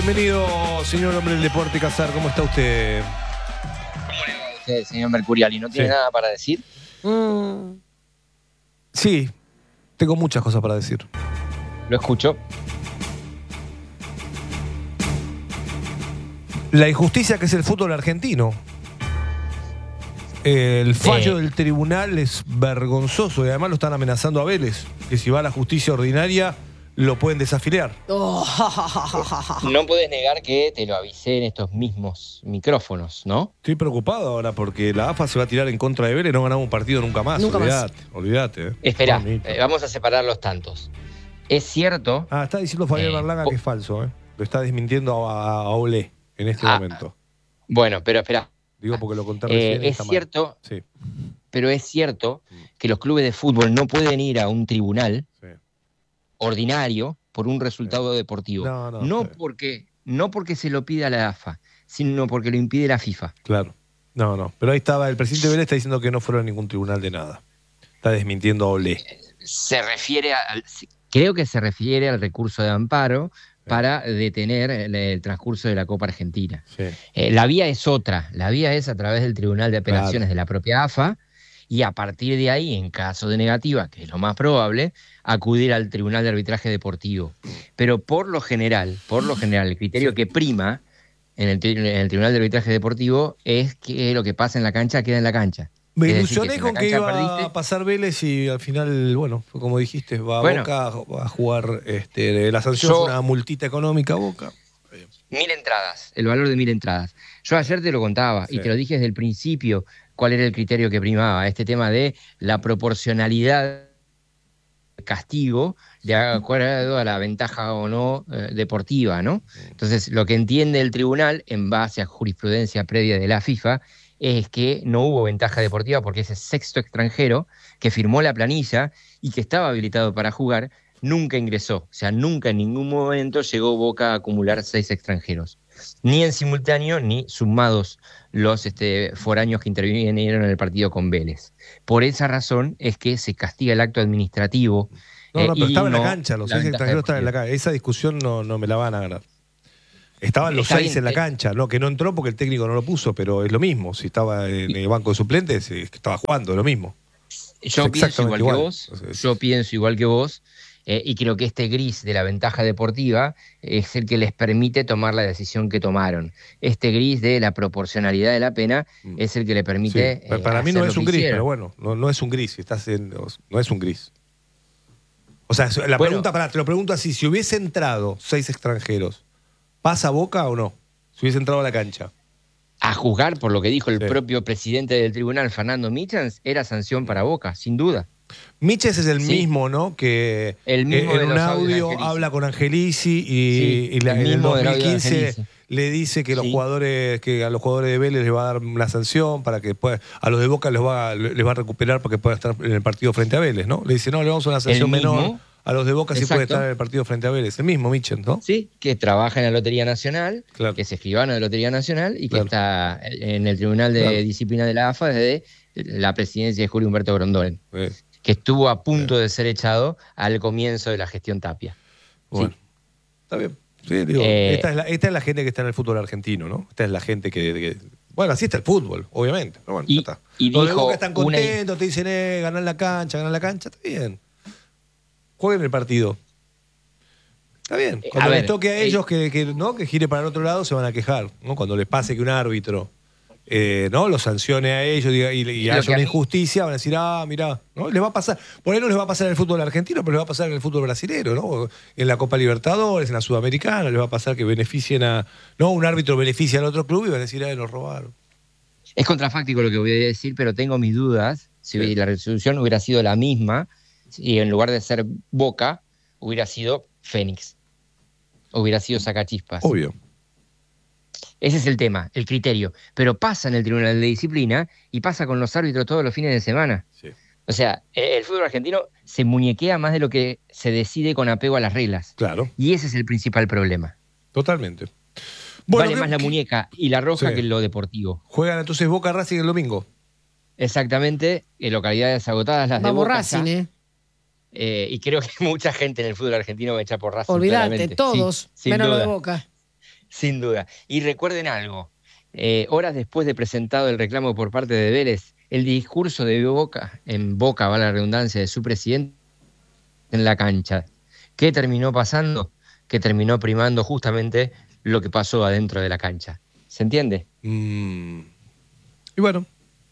Bienvenido, señor hombre del deporte, Casar. ¿Cómo está usted? ¿Cómo le va a usted, señor Mercuriali? ¿No tiene nada para decir? Sí, tengo muchas cosas para decir. Lo escucho. La injusticia que es el fútbol argentino. El fallo del tribunal es vergonzoso y además lo están amenazando a Vélez, que si va a la justicia ordinaria lo pueden desafiliar. No puedes negar que te lo avisé en estos mismos micrófonos, ¿no? Estoy preocupado ahora porque la AFA se va a tirar en contra de Vélez, no ganamos un partido nunca más. Nunca más. Olvídate. Espera, vamos a separar los tantos. Es cierto... Está diciendo Fabián Berlanga que es falso, Lo está desmintiendo a Olé en este momento. Bueno, pero espera. Digo porque lo conté recién. Es cierto, sí. Pero es cierto que los clubes de fútbol no pueden ir a un tribunal ordinario por un resultado deportivo. No porque se lo pida la AFA, sino porque lo impide la FIFA. Claro. No. Pero ahí estaba, el presidente Vélez está diciendo que no fueron a ningún tribunal de nada. Está desmintiendo a Olé. Creo que se refiere al recurso de amparo para detener el transcurso de la Copa Argentina. Sí. La vía es otra. La vía es a través del Tribunal de Apelaciones de la propia AFA y a partir de ahí, en caso de negativa, que es lo más probable, acudir al Tribunal de Arbitraje Deportivo. Pero por lo general, el criterio que prima en el Tribunal de Arbitraje Deportivo es que lo que pasa en la cancha queda en la cancha. Me ilusioné con que iba a pasar Vélez y al final, bueno, como dijiste, va a Boca a jugar. La sanción es una multita económica a Boca. 1000 entradas, el valor de 1000 entradas. Yo ayer te lo contaba y te lo dije desde el principio cuál era el criterio que primaba, este tema de la proporcionalidad del castigo de acuerdo a la ventaja o no deportiva, ¿no? Entonces, lo que entiende el tribunal, en base a jurisprudencia previa de la FIFA, es que no hubo ventaja deportiva porque ese sexto extranjero que firmó la planilla y que estaba habilitado para jugar nunca ingresó. O sea, nunca en ningún momento llegó Boca a acumular 6 extranjeros. Ni en simultáneo, ni sumados los foráneos que intervinieron en el partido con Vélez. Por esa razón es que se castiga el acto administrativo. Pero estaba en la cancha, los 6 extranjeros estaban en la cancha. Esa discusión no me la van a ganar. Estaban los 6 en la cancha, que no entró porque el técnico no lo puso, pero es lo mismo. Si estaba en el banco de suplentes, estaba jugando, lo mismo. Yo pienso igual que vos, y creo que este gris de la ventaja deportiva es el que les permite tomar la decisión que tomaron. Este gris de la proporcionalidad de la pena es el que le permite. Sí. Para mí no es un gris, pero bueno, no es un gris. No es un gris. O sea, pregunta, te lo pregunto así: si hubiese entrado 6 extranjeros, ¿pasa Boca o no? Si hubiese entrado a la cancha. A juzgar por lo que dijo el propio presidente del tribunal, Fernando Michels, era sanción para Boca, sin duda. Michels es el mismo, ¿no? Que el mismo en un audio habla con Angelici y en el 2015 le dice que a los jugadores de Vélez les va a dar la sanción para que después a los de Boca les va a recuperar para que puedan estar en el partido frente a Vélez, ¿no? Le dice, no, le vamos a una sanción menor. A los de Boca sí puede estar en el partido frente a Vélez. El mismo Michels, ¿no? Sí, que trabaja en la Lotería Nacional, que es escribano de la Lotería Nacional y que está en el Tribunal de Disciplina de la AFA desde la presidencia de Julio Humberto Grondona, que estuvo a punto de ser echado al comienzo de la gestión Tapia. Bueno, está bien. Sí, digo, esta es la gente que está en el fútbol argentino, ¿no? Esta es la gente que bueno, así está el fútbol, obviamente. Pero bueno, ya está. Los de Boca están contentos, te dicen, ganar la cancha, está bien. Jueguen el partido. Está bien. Cuando les toque a ellos que gire para el otro lado, se van a quejar, ¿no? Cuando les pase que un árbitro ¿no? los sancione a ellos y haya una injusticia, van a decir, mirá, ¿no? Les va a pasar. Por ahí no les va a pasar en el fútbol argentino, pero les va a pasar en el fútbol brasilero, ¿no? En la Copa Libertadores, en la Sudamericana, les va a pasar que beneficien un árbitro beneficia al otro club y van a decir, nos robaron. Es contrafáctico lo que voy a decir, pero tengo mis dudas si la resolución hubiera sido la misma y en lugar de ser Boca, hubiera sido Fénix. Hubiera sido Sacachispas. Obvio. Ese es el tema, el criterio. Pero pasa en el Tribunal de Disciplina y pasa con los árbitros todos los fines de semana. Sí. O sea, el fútbol argentino se muñequea más de lo que se decide con apego a las reglas. Claro. Y ese es el principal problema. Totalmente. Vale más la muñeca y la roja que lo deportivo. Juegan entonces Boca Racing el domingo. Exactamente, en localidades agotadas las Vamos de Boca. Racing, y creo que mucha gente en el fútbol argentino va a echar por Racing. Olvídate, todos, sí, menos lo de Boca. Sin duda. Y recuerden algo, horas después de presentado el reclamo por parte de Vélez, el discurso de Boca, en boca, va la redundancia, de su presidente en la cancha. ¿Qué terminó pasando? Que terminó primando justamente lo que pasó adentro de la cancha. ¿Se entiende? Y bueno.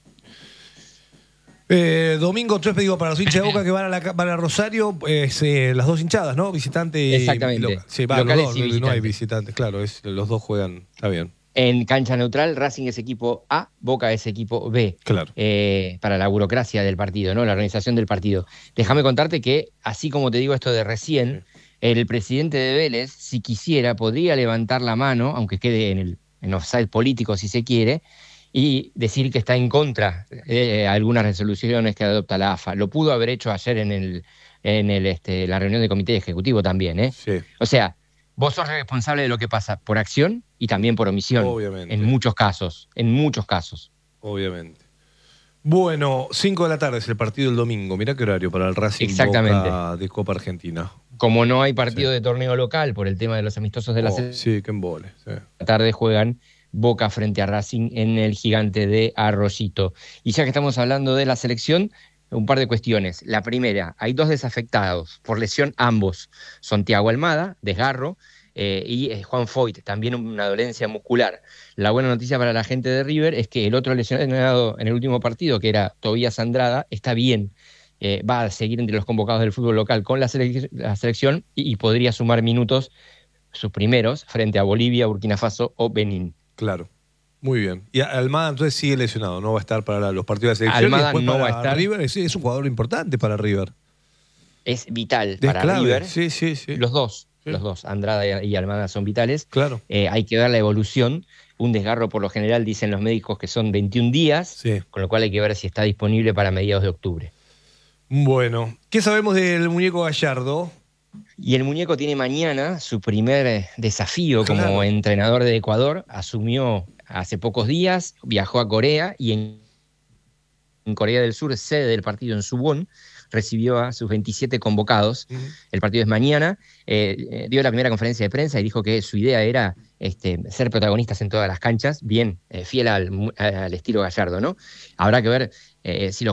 Domingo 3, digo, para los hinchas de Boca que van a Rosario, las dos hinchadas, ¿no? Visitante y exactamente. Sí, locales y visitantes. No hay visitantes, claro, los dos juegan, está bien. En cancha neutral, Racing es equipo A, Boca es equipo B. Claro. Para la burocracia del partido, ¿no? La organización del partido. Déjame contarte que, así como te digo esto de recién, el presidente de Vélez, si quisiera, podría levantar la mano, aunque quede en offside político si se quiere, y decir que está en contra de algunas resoluciones que adopta la AFA. Lo pudo haber hecho ayer en la reunión del comité ejecutivo también, ¿eh? Sí. O sea, vos sos responsable de lo que pasa por acción y también por omisión. Obviamente. En muchos casos. Obviamente. Bueno, 5 de la tarde es el partido del domingo. Mirá qué horario para el Racing Boca de Copa Argentina. Como no hay partido de torneo local por el tema de los amistosos de la sí, qué embole. Sí. La tarde juegan Boca frente a Racing en el Gigante de Arroyito. Y ya que estamos hablando de la selección, un par de cuestiones. La primera, hay 2 desafectados por lesión ambos. Son Thiago Almada, desgarro, y Juan Foyt, también una dolencia muscular. La buena noticia para la gente de River es que el otro lesionado en el último partido, que era Tobías Andrada, está bien. Va a seguir entre los convocados del fútbol local con la selección y podría sumar minutos, sus primeros, frente a Bolivia, Burkina Faso o Benín. Claro, muy bien. Y Almada entonces sigue lesionado, no va a estar para los partidos de selección. Almada no va a estar. River es un jugador importante para River. Es vital para clave. River. Sí. Los dos, Andrada y Almada son vitales. Claro. Hay que ver la evolución. Un desgarro, por lo general, dicen los médicos que son 21 días, con lo cual hay que ver si está disponible para mediados de octubre. Bueno, ¿qué sabemos del muñeco Gallardo? Y el muñeco tiene mañana su primer desafío como entrenador de Ecuador. Asumió hace pocos días, viajó a Corea y en Corea del Sur, sede del partido en Suwon, recibió a sus 27 convocados. El partido es mañana. Dio la primera conferencia de prensa y dijo que su idea era ser protagonistas en todas las canchas, bien fiel al estilo Gallardo, ¿no? Habrá que ver si lo